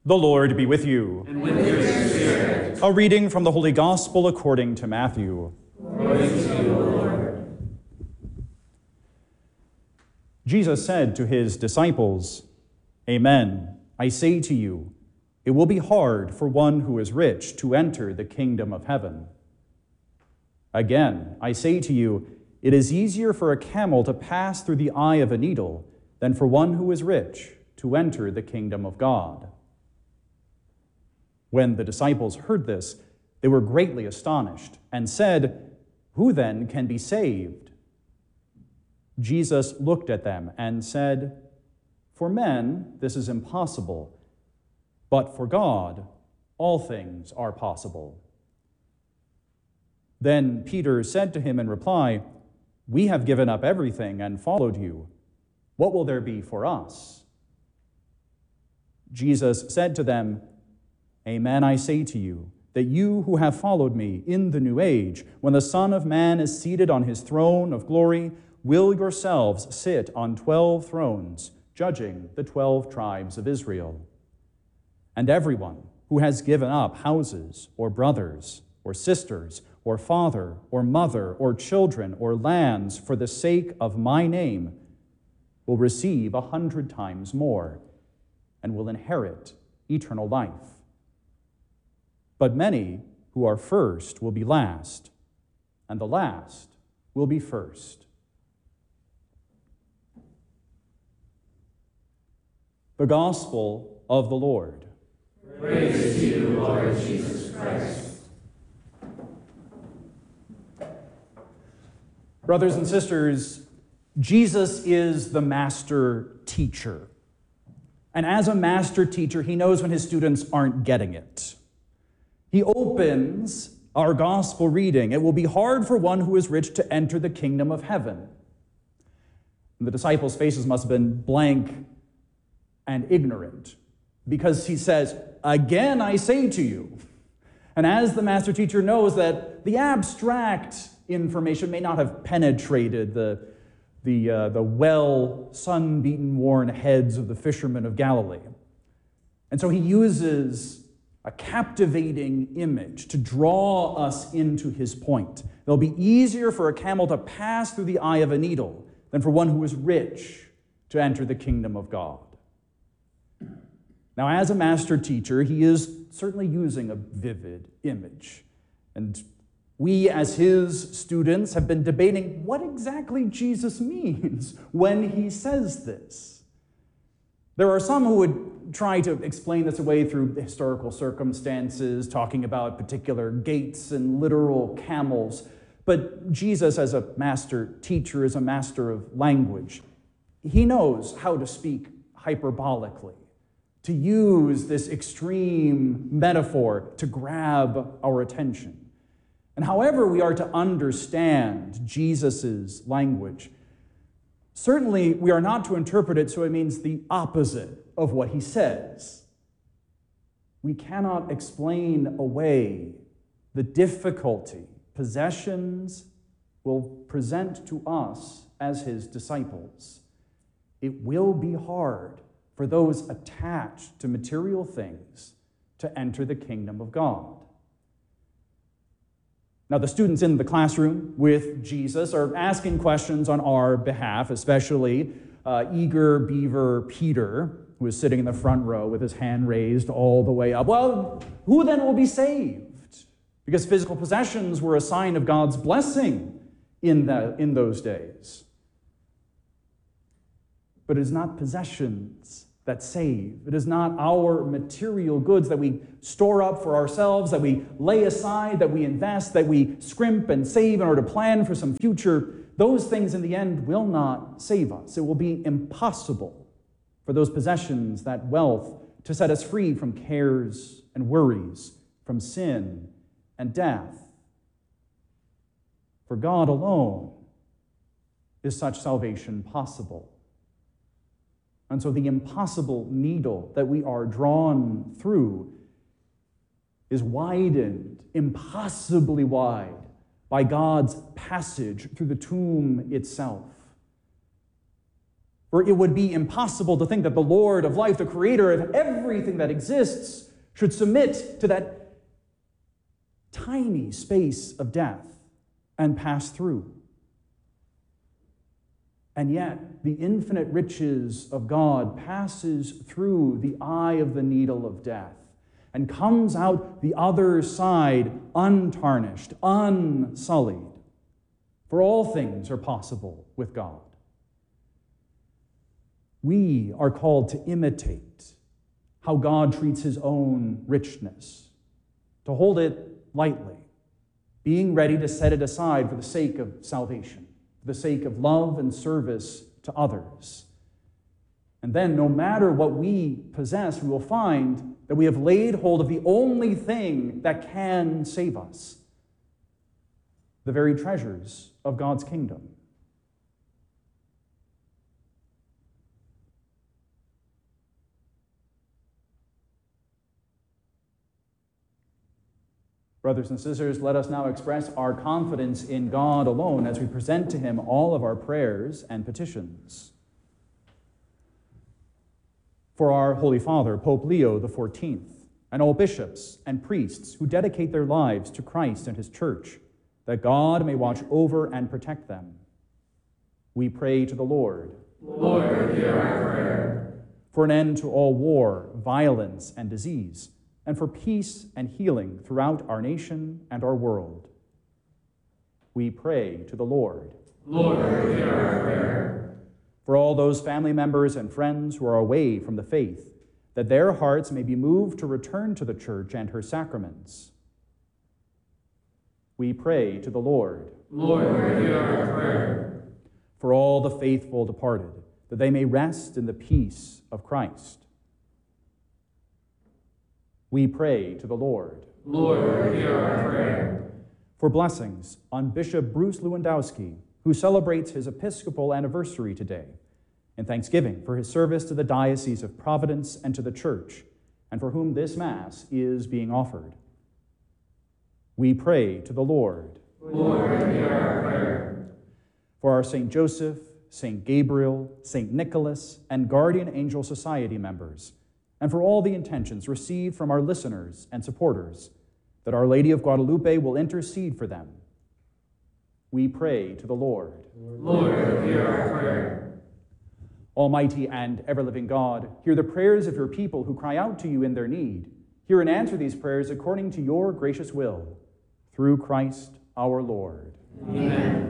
The Lord be with you. And with your spirit. A reading from the Holy Gospel according to Matthew. Glory to you, Lord. Jesus said to his disciples, "Amen, I say to you, it will be hard for one who is rich to enter the kingdom of heaven. Again, I say to you, it is easier for a camel to pass through the eye of a needle than for one who is rich to enter the kingdom of God." When the disciples heard this, they were greatly astonished and said, "Who then can be saved?" Jesus looked at them and said, "For men this is impossible, but for God all things are possible." Then Peter said to him in reply, "We have given up everything and followed you. What will there be for us?" Jesus said to them, "Amen, I say to you, that you who have followed me in the new age, when the Son of Man is seated on his throne of glory, will yourselves sit on 12 thrones, judging the 12 tribes of Israel. And everyone who has given up houses, or brothers, or sisters, or father, or mother, or children, or lands for the sake of my name will receive 100 times more and will inherit eternal life. But many who are first will be last, and the last will be first." The Gospel of the Lord. Praise to you, Lord Jesus Christ. Brothers and sisters, Jesus is the master teacher. And as a master teacher, he knows when his students aren't getting it. He opens our gospel reading, "It will be hard for one who is rich to enter the kingdom of heaven." And the disciples' faces must have been blank and ignorant, because he says, "Again, I say to you." And as the master teacher knows that the abstract information may not have penetrated the well sun-beaten worn heads of the fishermen of Galilee. And so he uses a captivating image to draw us into his point. It'll be easier for a camel to pass through the eye of a needle than for one who is rich to enter the kingdom of God. Now, as a master teacher, he is certainly using a vivid image. And we, as his students, have been debating what exactly Jesus means when he says this. There are some who would try to explain this away through historical circumstances, talking about particular gates and literal camels. But Jesus, as a master teacher, is a master of language. He knows how to speak hyperbolically, to use this extreme metaphor to grab our attention. And however we are to understand Jesus' language, certainly we are not to interpret it so it means the opposite of what he says. We cannot explain away the difficulty possessions will present to us as his disciples. It will be hard for those attached to material things to enter the kingdom of God. Now, the students in the classroom with Jesus are asking questions on our behalf, especially eager beaver Peter, who is sitting in the front row with his hand raised all the way up. Well, who then will be saved? Because physical possessions were a sign of God's blessing in those days. But it is not possessions that save. It is not our material goods that we store up for ourselves, that we lay aside, that we invest, that we scrimp and save in order to plan for some future. Those things in the end will not save us. It will be impossible for those possessions, that wealth, to set us free from cares and worries, from sin and death. For God alone is such salvation possible. And so the impossible needle that we are drawn through is widened, impossibly wide, by God's passage through the tomb itself. For it would be impossible to think that the Lord of life, the creator of everything that exists, should submit to that tiny space of death and pass through. And yet, the infinite riches of God passes through the eye of the needle of death and comes out the other side untarnished, unsullied. For all things are possible with God. We are called to imitate how God treats his own richness, to hold it lightly, being ready to set it aside for the sake of salvation, for the sake of love and service to others. And then, no matter what we possess, we will find that we have laid hold of the only thing that can save us, the very treasures of God's kingdom. Brothers and sisters, let us now express our confidence in God alone as we present to him all of our prayers and petitions. For our Holy Father, Pope Leo XIV, and all bishops and priests who dedicate their lives to Christ and his church, that God may watch over and protect them. We pray to the Lord. Lord, hear our prayer. For an end to all war, violence, and disease, and for peace and healing throughout our nation and our world. We pray to the Lord. Lord, hear our prayer. For all those family members and friends who are away from the faith, that their hearts may be moved to return to the church and her sacraments. We pray to the Lord. Lord, hear our prayer. For all the faithful departed, that they may rest in the peace of Christ. We pray to the Lord. Lord, hear our prayer. For blessings on Bishop Bruce Lewandowski, who celebrates his episcopal anniversary today, and thanksgiving for his service to the Diocese of Providence and to the Church, and for whom this Mass is being offered. We pray to the Lord. Lord, hear our prayer. For our St. Joseph, St. Gabriel, St. Nicholas, and Guardian Angel Society members, and for all the intentions received from our listeners and supporters, that Our Lady of Guadalupe will intercede for them. We pray to the Lord. Lord, hear our prayer. Almighty and ever-living God, hear the prayers of your people who cry out to you in their need. Hear and answer these prayers according to your gracious will. Through Christ our Lord. Amen.